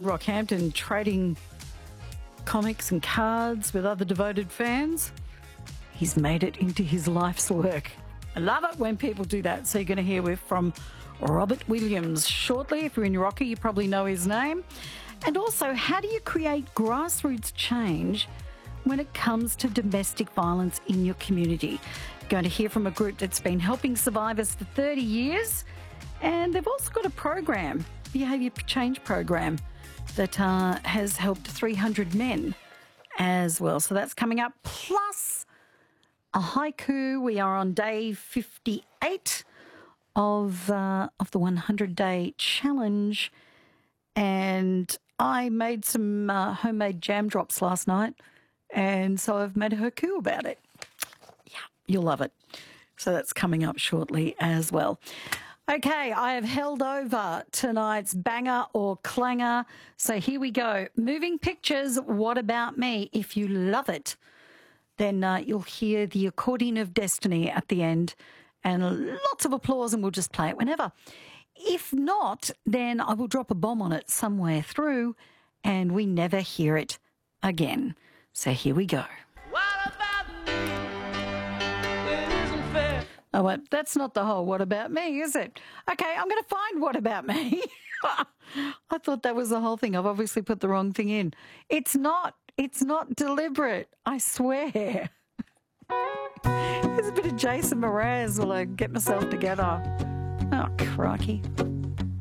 Rockhampton trading comics and cards with other devoted fans. He's made it into his life's work. I love it when people do that. So you're going to hear from Robert Williams shortly. If you're in Rocky, you probably know his name. And also, how do you create grassroots change when it comes to domestic violence in your community? Going to hear from a group that's been helping survivors for 30 years, and they've also got a program, behaviour change program, that has helped 300 men as well. So that's coming up, plus a haiku. We are on day 58 of the 100-day challenge, and I made some homemade jam drops last night, and so I've made a haiku about it. Yeah, you'll love it. So that's coming up shortly as well. Okay, I have held over tonight's banger or clanger. So here we go. Moving Pictures, What About Me? If you love it, then you'll hear the accordion of destiny at the end and lots of applause, and we'll just play it whenever. If not, then I will drop a bomb on it somewhere through and we never hear it again. So here we go. What about me? It isn't fair. Oh, well, that's not the whole What About Me, is it? Okay, I'm going to find What About Me. I thought that was the whole thing. I've obviously put the wrong thing in. It's not deliberate, I swear. There's a bit of Jason Mraz while I get myself together. Oh, crikey.